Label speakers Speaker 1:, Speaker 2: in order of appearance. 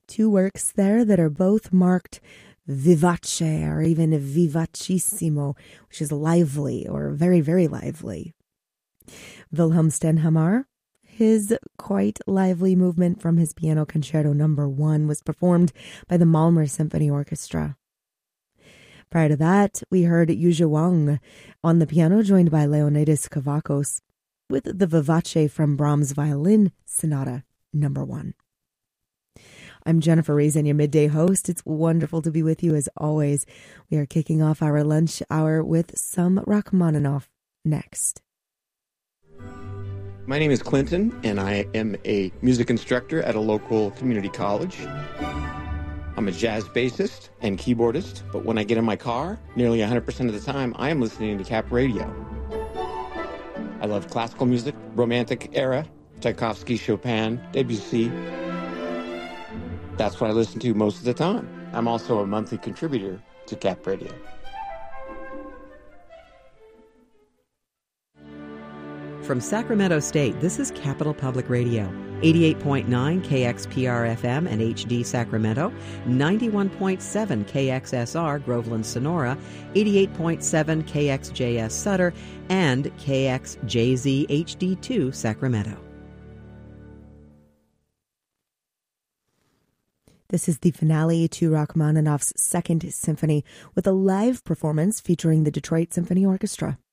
Speaker 1: Two works there that are both marked vivace or even vivacissimo, which is lively or very, very lively. Wilhelm Stenhammar, his quite lively movement from his Piano Concerto No. 1 was performed by the Malmö Symphony Orchestra. Prior to that, we heard Yuzhe Wang on the piano, joined by Leonidas Kavakos, with the Vivace from Brahms' Violin Sonata No. 1. I'm Jennifer Reason, your midday host. It's wonderful to be with you as always. We are kicking off our lunch hour with some Rachmaninoff next.
Speaker 2: My name is Clinton, and I am a music instructor at a local community college. I'm a jazz bassist and keyboardist, but when I get in my car, nearly 100% of the time, I am listening to Cap Radio. I love classical music, romantic era, Tchaikovsky, Chopin, Debussy. That's what I listen to most of the time. I'm also a monthly contributor to Cap Radio.
Speaker 3: From Sacramento State, this is Capital Public Radio, 88.9 KXPR-FM and HD Sacramento, 91.7 KXSR Groveland Sonora, 88.7 KXJS Sutter, and KXJZ HD2 Sacramento.
Speaker 1: This is the finale to Rachmaninoff's Second Symphony with a live performance featuring the Detroit Symphony Orchestra.